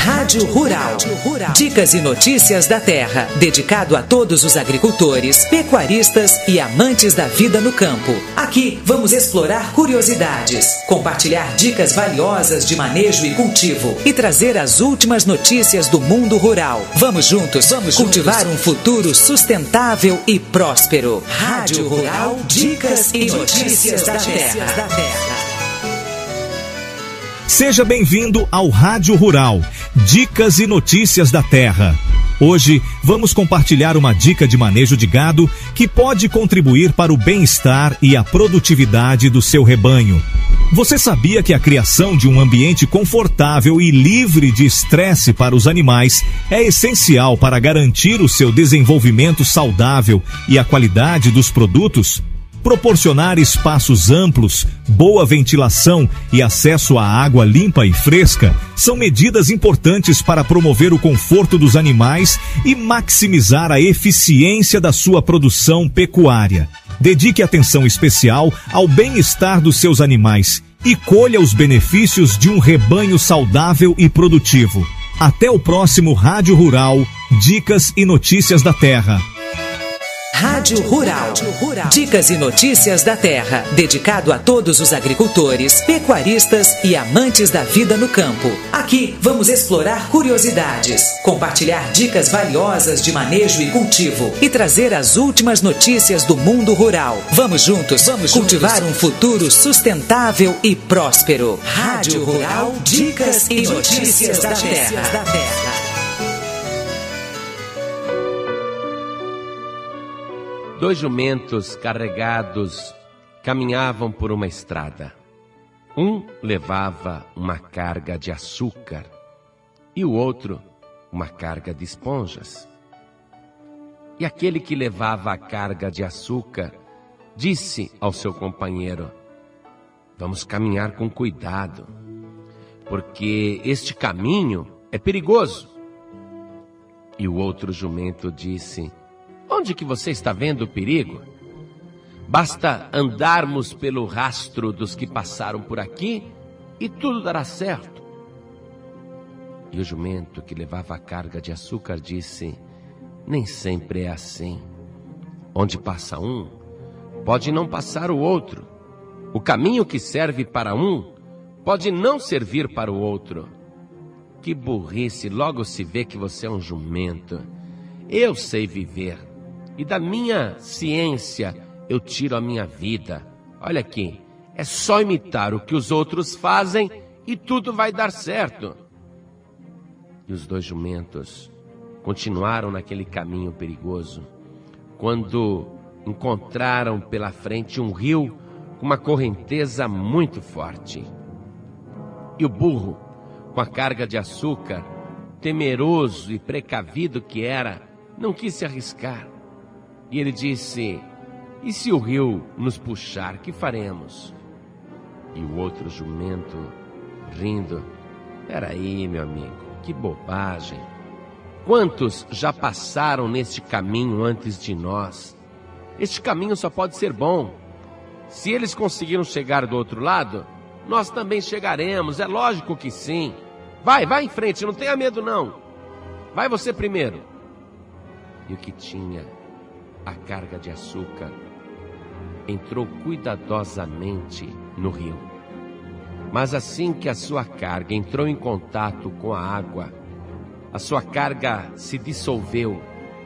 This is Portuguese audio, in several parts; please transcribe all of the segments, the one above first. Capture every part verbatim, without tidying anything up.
Rádio Rural. Dicas e notícias da terra. Dedicado a todos os agricultores, pecuaristas e amantes da vida no campo. Aqui vamos explorar curiosidades, compartilhar dicas valiosas de manejo e cultivo e trazer as últimas notícias do mundo rural. Vamos juntos, vamos cultivar juntos um futuro sustentável e próspero. Rádio Rural, dicas e notícias da terra. Seja bem-vindo ao Rádio Rural, dicas e notícias da terra. Hoje vamos compartilhar uma dica de manejo de gado que pode contribuir para o bem-estar e a produtividade do seu rebanho. Você sabia que a criação de um ambiente confortável e livre de estresse para os animais é essencial para garantir o seu desenvolvimento saudável e a qualidade dos produtos? Proporcionar espaços amplos, boa ventilação e acesso à água limpa e fresca são medidas importantes para promover o conforto dos animais e maximizar a eficiência da sua produção pecuária. Dedique atenção especial ao bem-estar dos seus animais e colha os benefícios de um rebanho saudável e produtivo. Até o próximo Rádio Rural, Dicas e Notícias da Terra. Rádio Rural. Dicas e notícias da terra. Dedicado a todos os agricultores, pecuaristas e amantes da vida no campo. Aqui vamos explorar curiosidades, compartilhar dicas valiosas de manejo e cultivo e trazer as últimas notícias do mundo rural. Vamos juntos, vamos cultivar juntos um futuro sustentável e próspero. Rádio Rural, dicas e notícias da terra. Dois jumentos carregados caminhavam por uma estrada. Um levava uma carga de açúcar e o outro uma carga de esponjas. E aquele que levava a carga de açúcar disse ao seu companheiro: vamos caminhar com cuidado, porque este caminho é perigoso. E o outro jumento disse: onde que você está vendo o perigo? Basta andarmos pelo rastro dos que passaram por aqui e tudo dará certo. E o jumento que levava a carga de açúcar disse: nem sempre é assim. Onde passa um, pode não passar o outro. O caminho que serve para um, pode não servir para o outro. Que burrice, logo se vê que você é um jumento. Eu sei viver. E da minha ciência eu tiro a minha vida. Olha aqui, é só imitar o que os outros fazem e tudo vai dar certo. E os dois jumentos continuaram naquele caminho perigoso, quando encontraram pela frente um rio com uma correnteza muito forte. E o burro, com a carga de açúcar, temeroso e precavido que era, não quis se arriscar. E ele disse: e se o rio nos puxar, que faremos? E o outro jumento, rindo: peraí, meu amigo, que bobagem. Quantos já passaram neste caminho antes de nós? Este caminho só pode ser bom. Se eles conseguiram chegar do outro lado, nós também chegaremos, é lógico que sim. Vai, vai em frente, não tenha medo não. Vai você primeiro. E o que tinha a carga de açúcar entrou cuidadosamente no rio. Mas assim que a sua carga entrou em contato com a água, a sua carga se dissolveu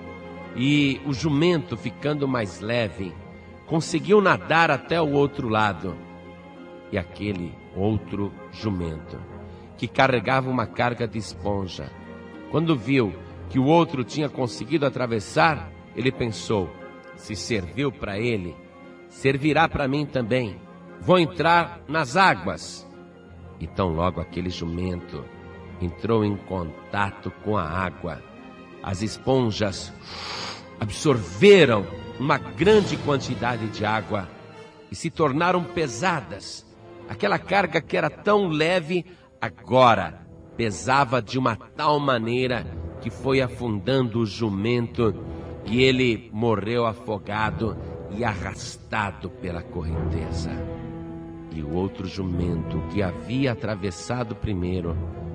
e o jumento, ficando mais leve, conseguiu nadar até o outro lado. E aquele outro jumento, que carregava uma carga de esponja, quando viu que o outro tinha conseguido atravessar, ele pensou: se serviu para ele, servirá para mim também. Vou entrar nas águas. E tão logo aquele jumento entrou em contato com a água, as esponjas absorveram uma grande quantidade de água e se tornaram pesadas. Aquela carga que era tão leve, agora pesava de uma tal maneira que foi afundando o jumento e ele morreu afogado e arrastado pela correnteza. E o outro jumento, que havia atravessado primeiro,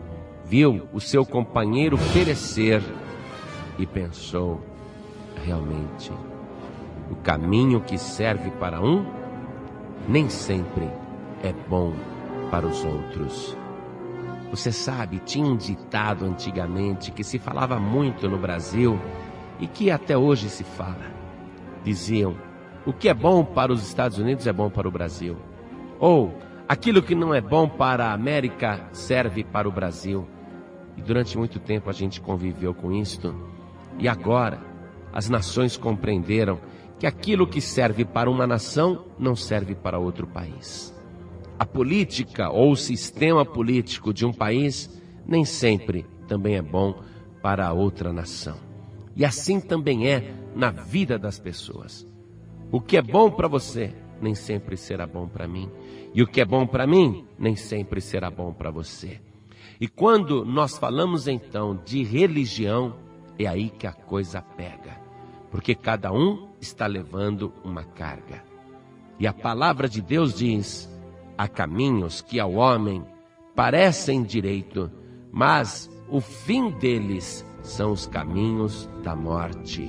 viu o seu companheiro perecer e pensou: realmente, o caminho que serve para um nem sempre é bom para os outros. Você sabe, tinha um ditado antigamente que se falava muito no Brasil e que até hoje se fala. Diziam: o que é bom para os Estados Unidos é bom para o Brasil. Ou, aquilo que não é bom para a América serve para o Brasil. E durante muito tempo a gente conviveu com isto. E agora, as nações compreenderam que aquilo que serve para uma nação não serve para outro país. A política ou o sistema político de um país nem sempre também é bom para outra nação. E assim também é na vida das pessoas. O que é bom para você nem sempre será bom para mim. E o que é bom para mim nem sempre será bom para você. E quando nós falamos então de religião, é aí que a coisa pega. Porque cada um está levando uma carga. E a palavra de Deus diz: há caminhos que ao homem parecem direito, mas o fim deles são os caminhos da morte.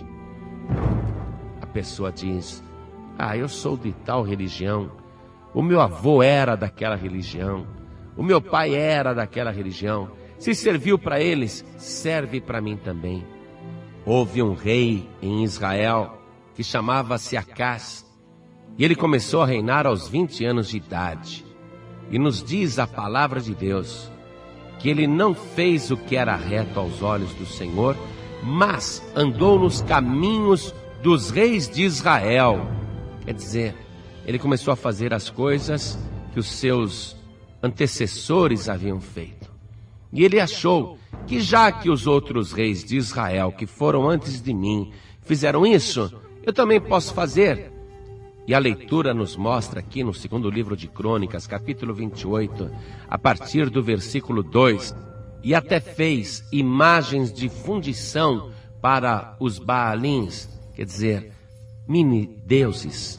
A pessoa diz: ah, eu sou de tal religião, o meu avô era daquela religião, o meu pai era daquela religião, se serviu para eles, serve para mim também. Houve um rei em Israel que chamava-se Acás, e ele começou a reinar aos vinte anos de idade. E nos diz a palavra de Deus que ele não fez o que era reto aos olhos do Senhor, mas andou nos caminhos dos reis de Israel. Quer dizer, ele começou a fazer as coisas que os seus antecessores haviam feito. E ele achou que já que os outros reis de Israel que foram antes de mim fizeram isso, eu também posso fazer. E a leitura nos mostra aqui no segundo livro de Crônicas, capítulo vinte e oito, a partir do versículo dois, e até fez imagens de fundição para os Baalins, quer dizer, mini deuses.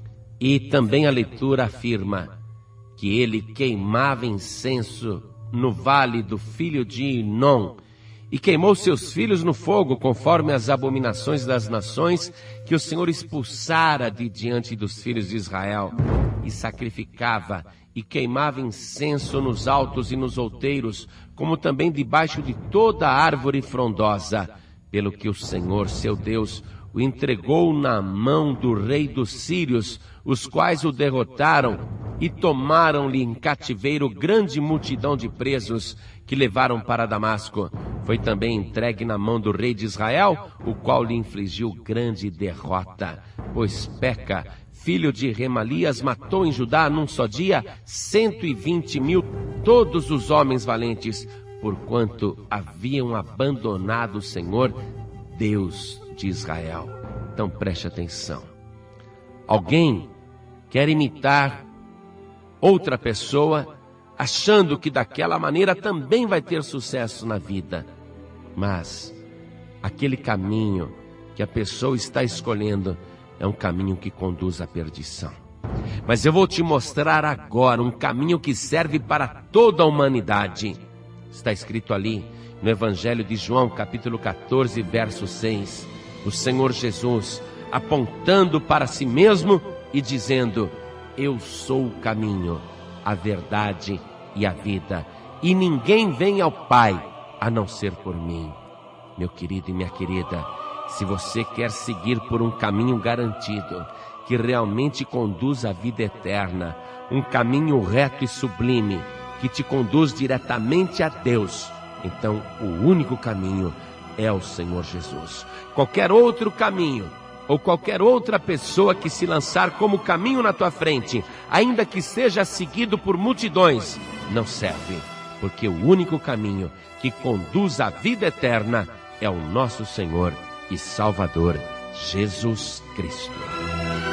E também a leitura afirma que ele queimava incenso no vale do filho de Inom, e queimou seus filhos no fogo, conforme as abominações das nações que o Senhor expulsara de diante dos filhos de Israel, e sacrificava e queimava incenso nos altos e nos outeiros, como também debaixo de toda árvore frondosa, pelo que o Senhor, seu Deus, o entregou na mão do rei dos sírios, os quais o derrotaram e tomaram-lhe em cativeiro grande multidão de presos que levaram para Damasco. Foi também entregue na mão do rei de Israel, o qual lhe infligiu grande derrota. Pois Peca, filho de Remalias, matou em Judá num só dia cento e vinte mil, todos os homens valentes, porquanto haviam abandonado o Senhor, Deus de Israel. Então preste atenção. Alguém quer imitar outra pessoa, achando que daquela maneira também vai ter sucesso na vida. Mas aquele caminho que a pessoa está escolhendo é um caminho que conduz à perdição. Mas eu vou te mostrar agora um caminho que serve para toda a humanidade. Está escrito ali no Evangelho de João, capítulo quatorze, verso seis. O Senhor Jesus apontando para si mesmo e dizendo: eu sou o caminho, a verdade e a vida, e ninguém vem ao Pai a não ser por mim. Meu querido e minha querida, se você quer seguir por um caminho garantido, que realmente conduz à vida eterna, um caminho reto e sublime, que te conduz diretamente a Deus, então o único caminho é o Senhor Jesus. Qualquer outro caminho, ou qualquer outra pessoa que se lançar como caminho na tua frente, ainda que seja seguido por multidões, não serve, porque o único caminho que conduz à vida eterna é o nosso Senhor e Salvador Jesus Cristo.